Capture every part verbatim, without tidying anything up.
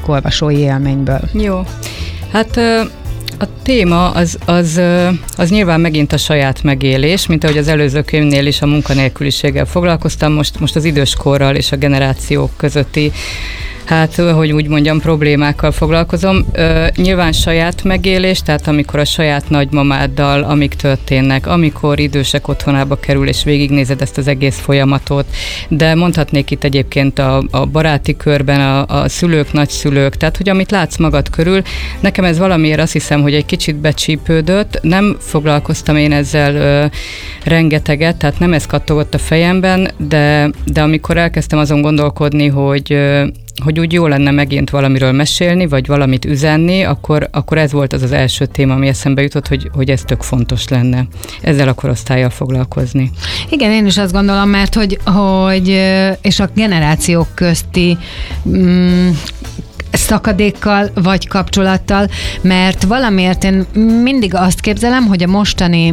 egyik olvasói élményből. Jó. Hát a téma az, az, az nyilván megint a saját megélés, mint ahogy az előző könyvnél is a munkanélküliséggel foglalkoztam, most, most az időskorral és a generációk közötti, hát, hogy úgy mondjam, problémákkal foglalkozom. Ö, nyilván saját megélés, tehát amikor a saját nagymamáddal, amik történnek, amikor idősek otthonába kerül, és végignézed ezt az egész folyamatot, de mondhatnék itt egyébként a, a baráti körben, a, a szülők, nagyszülők, tehát, hogy amit látsz magad körül, nekem ez valamiért azt hiszem, hogy egy kicsit becsípődött, nem foglalkoztam én ezzel ö, rengeteget, tehát nem ez kattogott a fejemben, de, de amikor elkezdtem azon gondolkodni, hogy ö, hogy úgy jó lenne megint valamiről mesélni, vagy valamit üzenni, akkor, akkor ez volt az az első téma, ami eszembe jutott, hogy, hogy ez tök fontos lenne ezzel a korosztállyal foglalkozni. Igen, én is azt gondolom, mert hogy, hogy és a generációk közti mm, szakadékkal vagy kapcsolattal, mert valamiért én mindig azt képzelem, hogy a mostani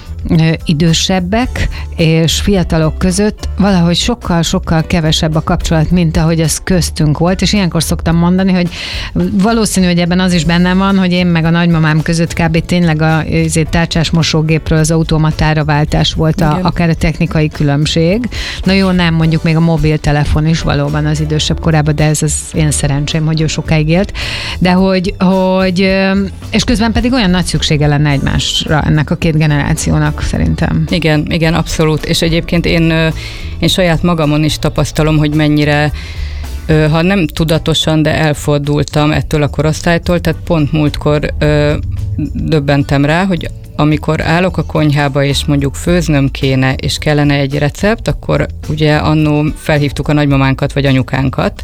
idősebbek és fiatalok között valahogy sokkal-sokkal kevesebb a kapcsolat, mint ahogy ez köztünk volt, és ilyenkor szoktam mondani, hogy valószínű, hogy ebben az is bennem van, hogy én meg a nagymamám között kb. Tényleg a tárcsás mosógépről az automatára váltás volt a, akár a technikai különbség. Na jó, nem, mondjuk még a mobiltelefon is valóban az idősebb korában, de ez az én szerencsém, hogy ő sokáig élt. De hogy, hogy és közben pedig olyan nagy szüksége lenne egymásra ennek a két generációnak, szerintem. Igen, igen, abszolút. És egyébként én, én saját magamon is tapasztalom, hogy mennyire, ha nem tudatosan, de elfordultam ettől a korosztálytól, tehát pont múltkor ö, döbbentem rá, hogy amikor állok a konyhába, és mondjuk főznöm kéne, és kellene egy recept, akkor ugye annó felhívtuk a nagymamánkat, vagy anyukánkat,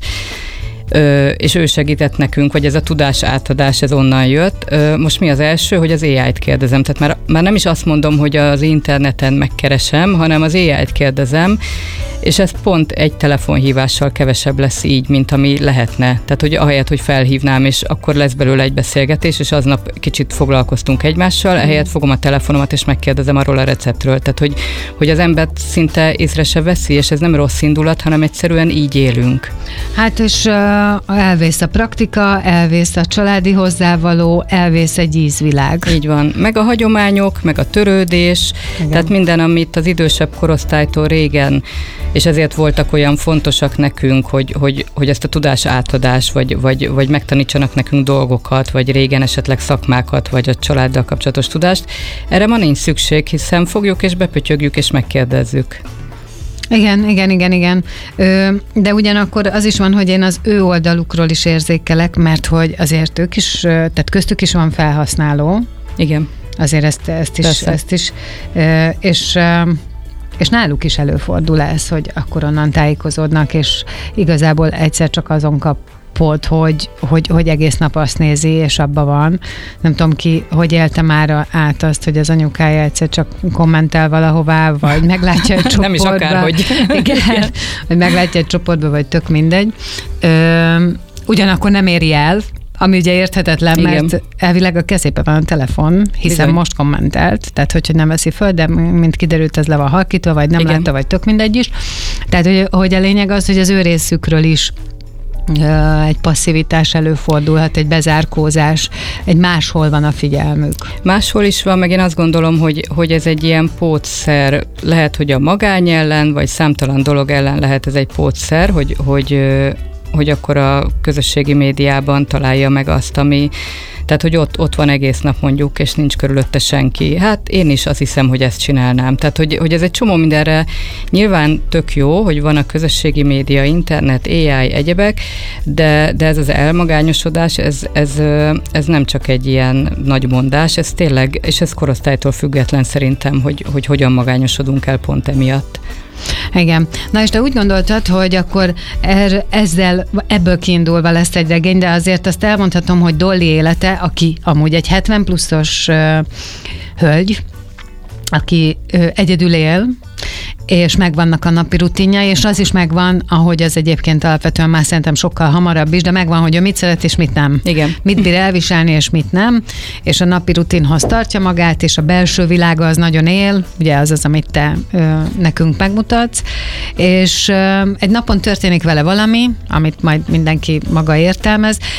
Ö, és ő segített nekünk, vagy ez a tudás átadás, ez onnan jött. Ö, most mi az első, hogy az á í-t kérdezem. Tehát már, már nem is azt mondom, hogy az interneten megkeresem, hanem az á í-t kérdezem, és ez pont egy telefonhívással kevesebb lesz így, mint ami lehetne. Tehát, hogy ahelyett, hogy felhívnám, és akkor lesz belőle egy beszélgetés, és aznap kicsit foglalkoztunk egymással, ehelyett fogom a telefonomat, és megkérdezem arról a receptről. Tehát, hogy, hogy az embert szinte észre se veszi, és ez nem rossz indulat, hanem egyszerűen így élünk. Hát, és uh, elvész a praktika, elvész a családi hozzávaló, elvész egy ízvilág. Így van. Meg a hagyományok, meg a törődés, igen. Tehát minden, amit az idősebb korosztálytól régen, és ezért voltak olyan fontosak nekünk, hogy, hogy, hogy ezt a tudás átadás, vagy, vagy, vagy megtanítsanak nekünk dolgokat, vagy régen esetleg szakmákat, vagy a családdal kapcsolatos tudást. Erre ma nincs szükség, hiszen fogjuk és bepötyögjük és megkérdezzük. Igen, igen, igen, igen. Ö, de ugyanakkor az is van, hogy én az ő oldalukról is érzékelek, mert hogy azért ők is, tehát köztük is van felhasználó. Igen. Azért ezt, ezt is, ezt is és És náluk is előfordul ez, hogy akkor onnan tájékozódnak, és igazából egyszer csak azon kapod, hogy, hogy, hogy egész nap azt nézi, és abban van. Nem tudom ki, hogy élte már át azt, hogy az anyukája egyszer csak kommentel valahová, vagy meglátja egy csoportba. Nem is akárhogy. Igen, vagy meglátja egy csoportba, vagy tök mindegy. Ö, ugyanakkor nem éri el, ami ugye érthetetlen, igen. Mert elvileg a kezében van a telefon, hiszen bizony. Most kommentelt, tehát hogyha nem veszi föl, de mint kiderült, ez le van halkítva, vagy nem igen. Látta, vagy tök mindegy is. Tehát, hogy, hogy a lényeg az, hogy az ő részükről is egy passzivitás előfordulhat, egy bezárkózás, egy máshol van a figyelmük. Máshol is van, meg én azt gondolom, hogy, hogy ez egy ilyen pótszer, lehet, hogy a magány ellen, vagy számtalan dolog ellen lehet ez egy pótszer, hogy, hogy hogy akkor a közösségi médiában találja meg azt, ami, tehát hogy ott, ott van egész nap mondjuk, és nincs körülötte senki. Hát én is azt hiszem, hogy ezt csinálnám. Tehát, hogy, hogy ez egy csomó mindenre nyilván tök jó, hogy van a közösségi média, internet, á í, egyebek, de, de ez az elmagányosodás, ez, ez, ez nem csak egy ilyen nagy mondás, ez tényleg, és ez korosztálytól független szerintem, hogy, hogy hogyan magányosodunk el pont emiatt. Igen. Na és te úgy gondoltad, hogy akkor er, ezzel, ebből kiindulva lesz egy regény, de azért azt elmondhatom, hogy Dolly élete, aki amúgy egy hetven pluszos uh, hölgy, aki uh, egyedül él, és megvannak a napi rutinja, és az is megvan, ahogy az egyébként alapvetően már szerintem sokkal hamarabb is, de megvan, hogy ő mit szeret és mit nem. Igen. Mit bír elviselni és mit nem, és a napi rutinhoz tartja magát, és a belső világa az nagyon él, ugye az az, amit te ö, nekünk megmutatsz, és ö, egy napon történik vele valami, amit majd mindenki maga értelmez,